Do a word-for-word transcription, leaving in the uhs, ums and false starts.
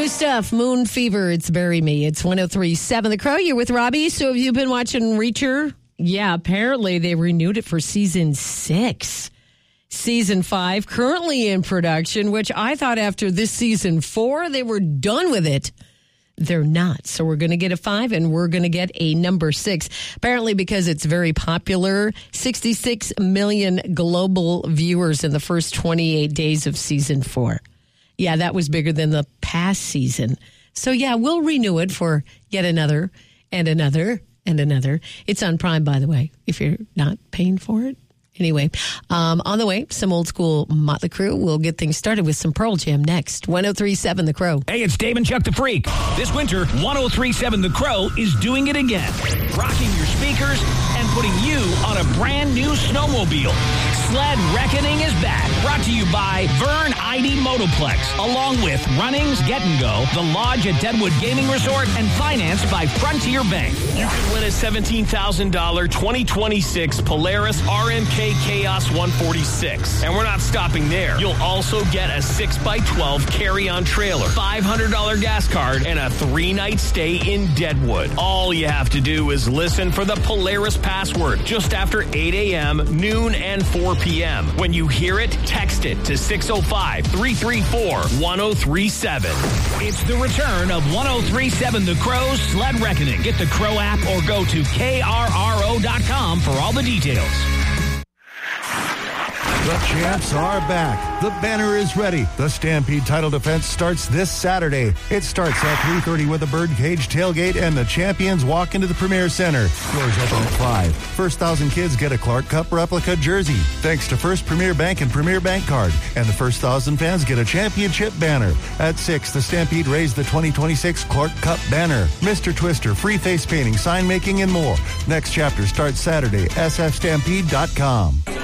stuff. Moon Fever. It's Bury Me. It's one oh three point seven The Crow. You're with Robbie. So have you been watching Reacher? Yeah, apparently they renewed it for season six. Season five, currently in production, which I thought after this season four, they were done with it. They're not. So we're going to get a five and we're going to get a number six. Apparently because it's very popular. sixty-six million global viewers in the first twenty-eight days of season four. Yeah, that was bigger than the past season. So yeah, we'll renew it for yet another and another and another. It's on Prime, by the way, if you're not paying for it. Anyway, um, on the way, some old school Motley Crue. We'll get things started with some Pearl Jam next. one oh three point seven The Crow. Hey, it's Dave and Chuck the Freak. This winter, one oh three point seven The Crow is doing it again. Rocking your speakers and putting you on a brand new snowmobile. Sled Reckoning is back. Brought to you by Vern I D Motoplex, along with Runnings Get and Go, The Lodge at Deadwood Gaming Resort, and financed by Frontier Bank. You could win a seventeen thousand dollars twenty twenty-six Polaris R M K Chaos one forty-six. And we're not stopping there. You'll also get a six by twelve carry-on trailer, five hundred dollars gas card, and a three-night stay in Deadwood. All you have to do is listen for the Polaris password just after eight a.m., noon, and four p.m. When you hear it, text it to six oh five, three three four, one oh three seven. It's the return of one oh three point seven The Crow's Sled Reckoning. Get the Crow app or go to K R R O dot com for all the details. The champs are back. The banner is ready. The Stampede title defense starts this Saturday. It starts at three thirty with a birdcage tailgate, and the champions walk into the Premier Center. Doors open at five. First thousand kids get a Clark Cup replica jersey, thanks to First Premier Bank and Premier Bank Card. And the first thousand fans get a championship banner. At six, the Stampede raised the twenty twenty-six Clark Cup banner. Mister Twister, free face painting, sign making, and more. Next chapter starts Saturday. S F stampede dot com.